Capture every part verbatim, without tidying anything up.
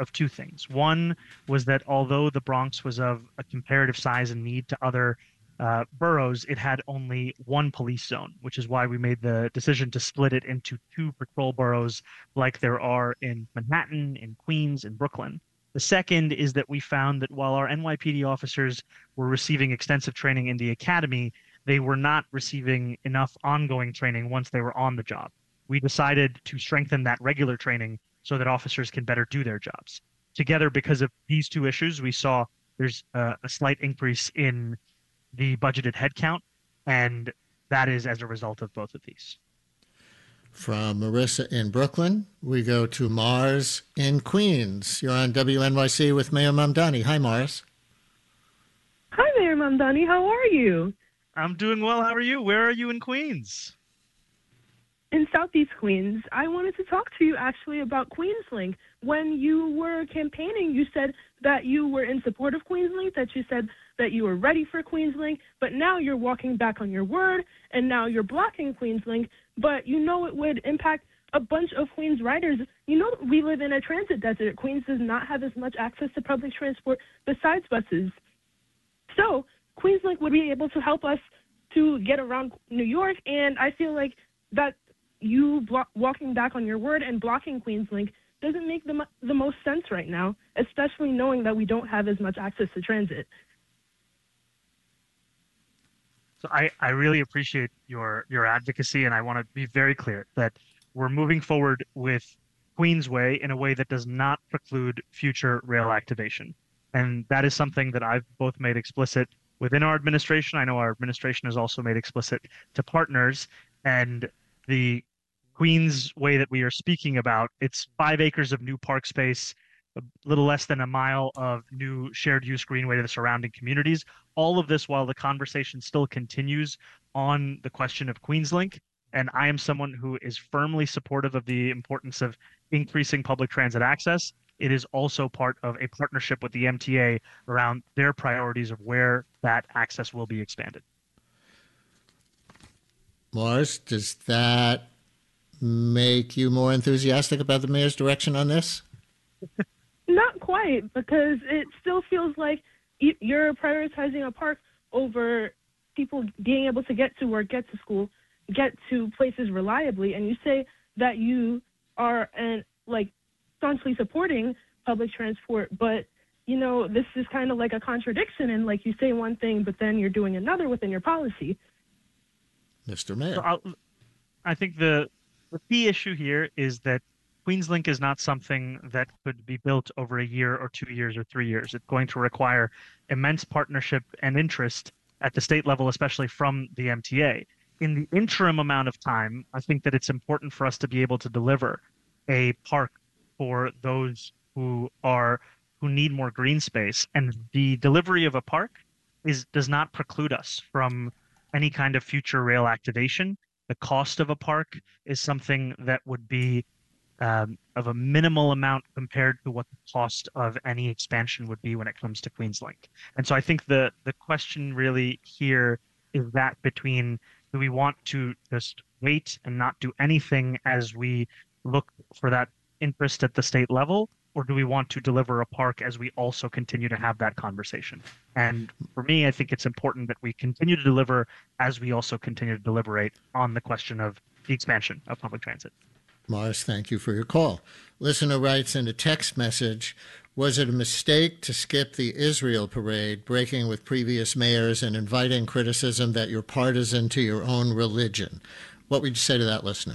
of two things. One was that although the Bronx was of a comparative size and need to other uh, boroughs, it had only one police zone, which is why we made the decision to split it into two patrol boroughs like there are in Manhattan, in Queens, in Brooklyn. The second is that we found that while our N Y P D officers were receiving extensive training in the academy, they were not receiving enough ongoing training once they were on the job. We decided to strengthen that regular training so that officers can better do their jobs. Together, because of these two issues, we saw there's a, a slight increase in the budgeted headcount, and that is as a result of both of these. From Marissa in Brooklyn, we go to Mars in Queens. You're on W N Y C with Mayor Mamdani. Hi, Mars. Hi, Mayor Mamdani. How are you? I'm doing well. How are you? Where are you in Queens? In Southeast Queens. I wanted to talk to you actually about QueensLink. When you were campaigning, you said that you were in support of QueensLink, that you said that you were ready for QueensLink, but now you're walking back on your word, and now you're blocking QueensLink, but you know it would impact a bunch of Queens riders. You know we live in a transit desert. Queens does not have as much access to public transport besides buses. So QueensLink would be able to help us to get around New York, and I feel like that you blo- walking back on your word and blocking QueensLink doesn't make the, the most sense right now, especially knowing that we don't have as much access to transit. So I, I really appreciate your your advocacy, and I want to be very clear that we're moving forward with Queensway in a way that does not preclude future rail activation. And that is something that I've both made explicit within our administration. I know our administration has also made explicit to partners. And the Queens way that we are speaking about, it's five acres of new park space, a little less than a mile of new shared use greenway to the surrounding communities. All of this while the conversation still continues on the question of QueensLink. And I am someone who is firmly supportive of the importance of increasing public transit access. It is also part of a partnership with the M T A around their priorities of where that access will be expanded. Morris, does that make you more enthusiastic about the mayor's direction on this? Not quite, because it still feels like you're prioritizing a park over people being able to get to work, get to school, get to places reliably, and you say that you are and like staunchly supporting public transport, but you know this is kind of like a contradiction, and like you say one thing, but then you're doing another within your policy. Mister Mayor, so I'll, I think the the key issue here is that QueensLink is not something that could be built over a year or two years or three years. It's going to require immense partnership and interest at the state level, especially from the M T A. In the interim amount of time, I think that it's important for us to be able to deliver a park for those who are who need more green space. And the delivery of a park is does not preclude us from any kind of future rail activation. The cost of a park is something that would be um, of a minimal amount compared to what the cost of any expansion would be when it comes to QueensLink. And so I think the the question really here is that between, do we want to just wait and not do anything as we look for that interest at the state level, or do we want to deliver a park as we also continue to have that conversation? And for me, I think it's important that we continue to deliver as we also continue to deliberate on the question of the expansion of public transit. Morris, thank you for your call. Listener writes in a text message, was it a mistake to skip the Israel parade, breaking with previous mayors and inviting criticism that you're partisan to your own religion? What would you say to that listener?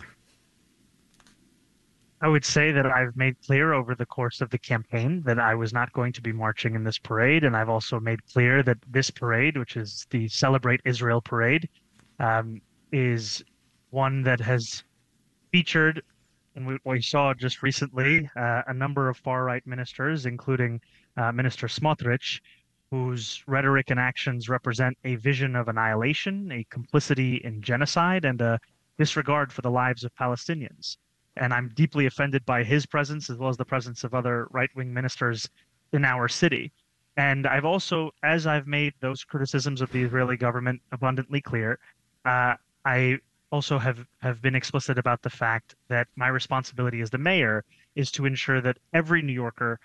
I would say that I've made clear over the course of the campaign that I was not going to be marching in this parade. And I've also made clear that this parade, which is the Celebrate Israel parade, um, is one that has featured, and we, we saw just recently, uh, a number of far-right ministers, including uh, Minister Smotrich, whose rhetoric and actions represent a vision of annihilation, a complicity in genocide, and a disregard for the lives of Palestinians. And I'm deeply offended by his presence as well as the presence of other right-wing ministers in our city. And I've also, as I've made those criticisms of the Israeli government abundantly clear, uh, I also have, have been explicit about the fact that my responsibility as the mayor is to ensure that every New Yorker